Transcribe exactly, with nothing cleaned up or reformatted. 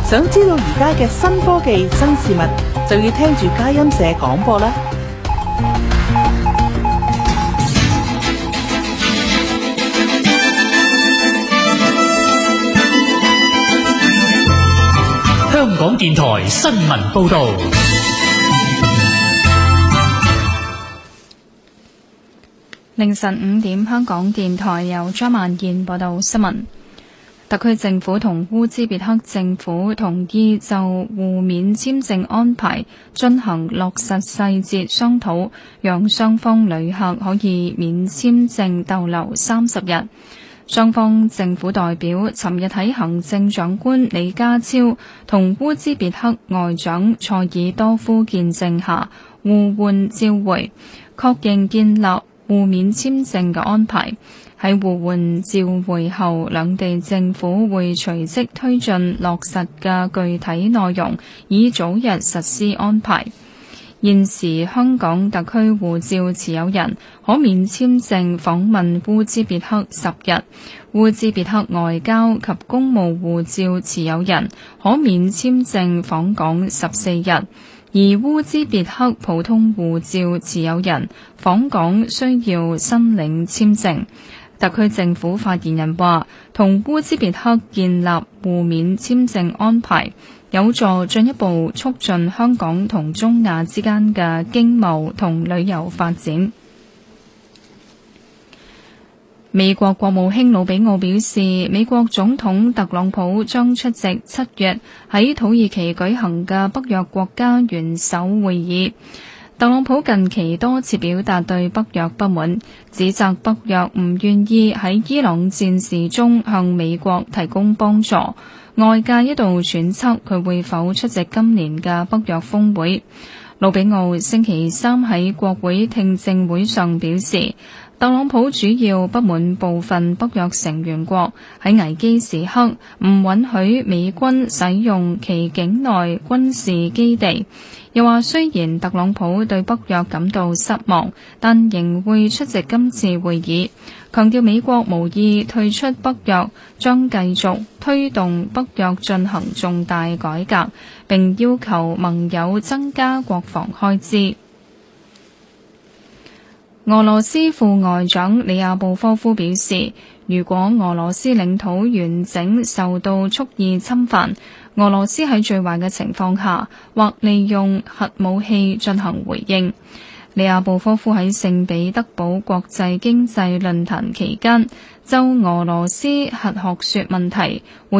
想知道而家嘅新科技、新事物，就要聽住佳音社廣播啦。 香港電台新聞報道。 凌晨五點，香港電台由張萬燕報道新聞。特區政府同烏茲別克政府同意就互免簽證安排進行落實細節商討，讓雙方旅客可以免簽證逗留三十日。雙方政府代表尋日喺行政長官李家超同烏茲別克外長塞爾多夫見證下互換照會，確認建立互免簽證嘅安排。喺互換照會後，兩地政府會隨即推進落實嘅具體內容，以早日實施安排。現時香港特區護照持有人可免簽證訪問烏茲別克十日，烏茲別克外交及公務護照持有人可免簽證訪港十四日，而烏茲別克普通護照持有人訪港需要申領簽證。特區政府發言人話，同烏茲別克建立互免簽證安排，有助進一步促進香港同中亞之間嘅經貿同旅遊發展。美國國務卿魯比奧表示，美國總統特朗普將出席七月喺土耳其舉行嘅北約國家元首會議。特朗普近期多次表達對北約不滿，指責北約唔願意喺伊朗戰事中向美國提供幫助。外界一度揣測佢會否出席今年嘅北約峰會。魯比奧星期三喺國會聽證會上表示，特朗普主要不滿部分北約成員國喺危機時刻唔允許美軍使用其境內軍事基地。又話雖然特朗普對北約感到失望，但仍會出席今次會議，強調美國無意退出北約，將繼續推動北約進行重大改革，並要求盟友增加國防開支。俄羅斯副外長里亞布科夫表示，如果俄羅斯領土完整受到蓄意侵犯，俄羅斯喺最壞嘅情況下，或利用核武器進行回應。里亞布科夫喺聖彼得堡國際經濟論壇期間，就俄羅斯核學說問題